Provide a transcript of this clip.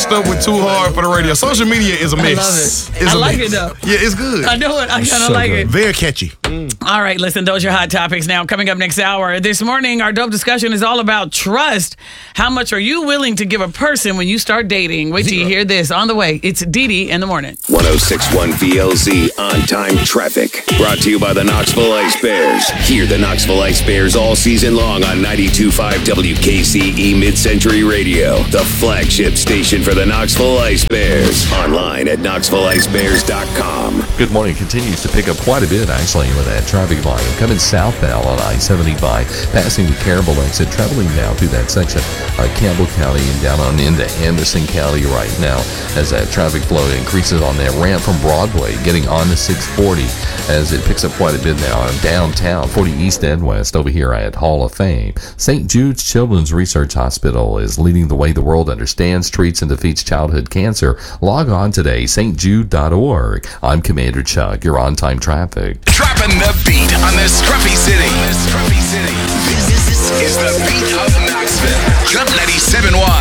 matched up with Too Hard for the Radio. Social media is a mix. I love it. I like it, though. Yeah, it's good. I know it. I kind of like it. Very catchy. All right, listen, those are your hot topics now. Coming up next hour. This morning, our dope discussion is all about trust. How much are you willing to give a person when you start dating? Wait till you hear this. On the way, it's Dee in the morning. 106.1 VLZ on-time traffic. Brought to you by the Knoxville Ice Bears. Hear the Knoxville Ice Bears all season long on 92.5 WKCE Mid-Century Radio. The flagship station for the Knoxville Ice Bears. Online at KnoxvilleIceBears.com. Good morning. Continues to pick up quite a bit, actually, with that traffic volume. Coming southbound on I-75, passing the Carroll exit, traveling now through that section of Campbell County and down on into Anderson County right now as that traffic flow increases on that ramp from Broadway, getting on to 640 as it picks up quite a bit now downtown, 40 east and west over here at Hall of Fame. St. Jude's Children's Research Hospital is leading the way the world understands, treats, and defeats childhood cancer. Log on today, stjude.org. I'm Commander Chuck. You're on-time traffic. Dropping the beat on the Scruffy City. This is the beat of Knoxville. Jump 97.1.